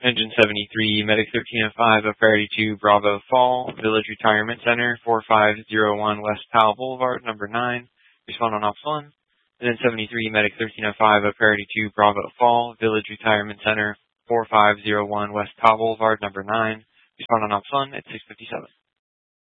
Engine 73, Medic 1305 of Priority 2, Bravo Fall, Village Retirement Center, 4501 West Powell Boulevard, number 9. Respond on Ops 1. Engine 73, Medic 1305 of Priority 2, Bravo Fall, Village Retirement Center, 4501 West Powell Boulevard, number 9. Respond on Ops 1 at 6:57.